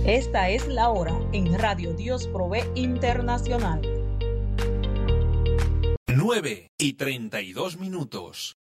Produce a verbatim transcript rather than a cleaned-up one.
Esta es la hora en Radio Dios Provee Internacional. nueve y treinta y dos minutos.